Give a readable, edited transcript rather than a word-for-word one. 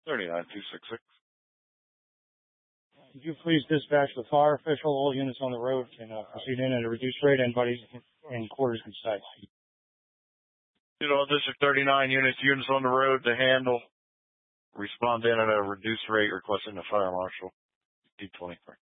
39266. Could you please dispatch the fire official? All units on the road can proceed in at a reduced rate. Anybody in quarters can stay. District 39 units on the road to handle. Respond in at a reduced rate requesting the fire marshal. D23.